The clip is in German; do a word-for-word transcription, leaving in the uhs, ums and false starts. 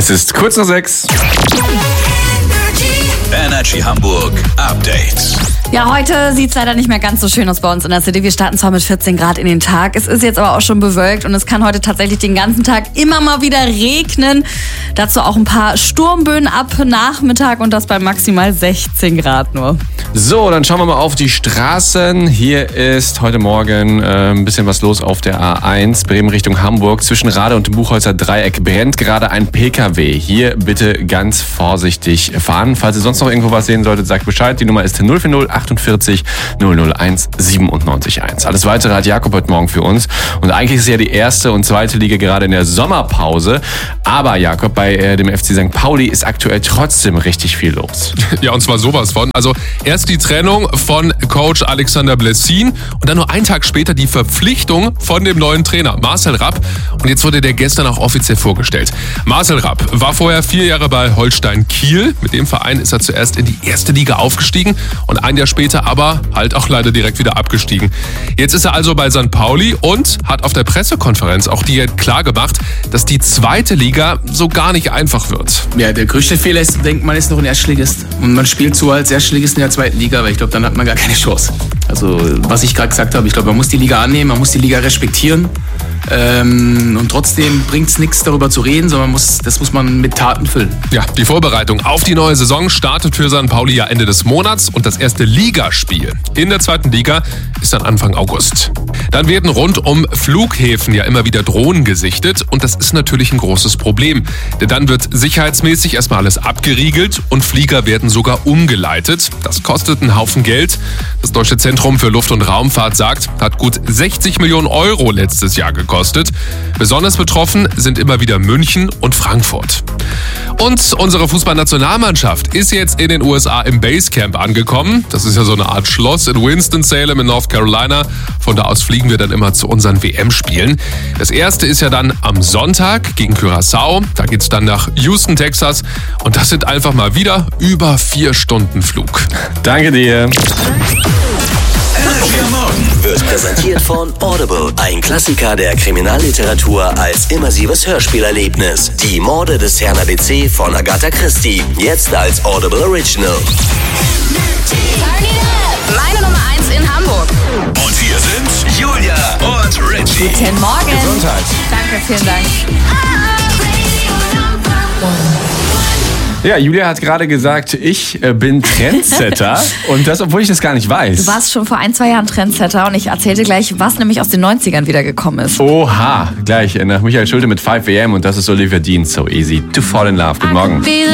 Es ist kurz nach sechs. Energy Hamburg Update. Ja, heute sieht es leider nicht mehr ganz so schön aus bei uns in der City. Wir starten zwar mit vierzehn Grad in den Tag. Es ist jetzt aber auch schon bewölkt und es kann heute tatsächlich den ganzen Tag immer mal wieder regnen. Dazu auch ein paar Sturmböen ab Nachmittag und das bei maximal sechzehn Grad nur. So, dann schauen wir mal auf die Straßen. Hier ist heute Morgen äh, ein bisschen was los auf der A eins, Bremen Richtung Hamburg. Zwischen Rade und dem Buchholzer Dreieck brennt gerade ein P K W. Hier bitte ganz vorsichtig fahren. Falls ihr sonst noch irgendwo was sehen solltet, sagt Bescheid. Die Nummer ist null vier null achtundvierzig null null eins siebenundneunzig eins. Alles Weitere hat Jakob heute Morgen für uns. Und eigentlich ist ja die erste und zweite Liga gerade in der Sommerpause. Aber Jakob, bei äh, dem F C Sankt Pauli ist aktuell trotzdem richtig viel los. Ja, und zwar sowas von. Also erst die Trennung von Coach Alexander Blessin und dann nur einen Tag später die Verpflichtung von dem neuen Trainer Marcel Rapp. Und jetzt wurde der gestern auch offiziell vorgestellt. Marcel Rapp war vorher vier Jahre bei Holstein Kiel. Mit dem Verein ist er zuerst in die erste Liga aufgestiegen und ein Jahr später aber halt auch leider direkt wieder abgestiegen. Jetzt ist er also bei Sankt Pauli und hat auf der Pressekonferenz auch direkt klar gemacht, dass die zweite Liga so gar nicht einfach wird. Ja, der größte Fehler ist, denkt man ist noch ein Erstligist und man spielt so als Erstligist in der zweiten Liga, weil ich glaube, dann hat man gar keine Chance. Also was ich gerade gesagt habe, ich glaube, man muss die Liga annehmen, man muss die Liga respektieren. Ähm, und trotzdem bringt es nichts, darüber zu reden, sondern muss, das muss man mit Taten füllen. Ja, die Vorbereitung auf die neue Saison startet für Sankt Pauli ja Ende des Monats und das erste Ligaspiel in der zweiten Liga ist dann Anfang August. Dann werden rund um Flughäfen ja immer wieder Drohnen gesichtet und das ist natürlich ein großes Problem. Denn dann wird sicherheitsmäßig erstmal alles abgeriegelt und Flieger werden sogar umgeleitet. Das kostet einen Haufen Geld. Das Deutsche Zentrum für Luft- und Raumfahrt sagt, hat gut sechzig Millionen Euro letztes Jahr gekostet. Besonders betroffen sind immer wieder München und Frankfurt. Und unsere Fußballnationalmannschaft ist jetzt in den U S A im Basecamp angekommen. Das ist ja so eine Art Schloss in Winston-Salem in North Carolina. Von da aus fliegen wir dann immer zu unseren W M-Spielen. Das erste ist ja dann am Sonntag gegen Curaçao. Da geht's dann nach Houston, Texas. Und das sind einfach mal wieder über vier Stunden Flug. Danke dir. Energy am Morgen Wird präsentiert von Audible, ein Klassiker der Kriminalliteratur als immersives Hörspielerlebnis. Die Morde des Herrn A B C von Agatha Christie, jetzt als Audible Original. Meine Nummer eins in Hamburg. und hier sind Julia und Richie. Guten Morgen. Gesundheit. Danke, vielen Dank. Ja, Julia hat gerade gesagt, ich äh, bin Trendsetter und das, obwohl ich das gar nicht weiß. Du warst schon vor ein, zwei Jahren Trendsetter und ich erzählte gleich, was nämlich aus den neunzigern wiedergekommen ist. Oha, gleich äh, nach Michael Schulte mit five a m und das ist Olivia Dean, So Easy to Fall in Love. Guten Morgen.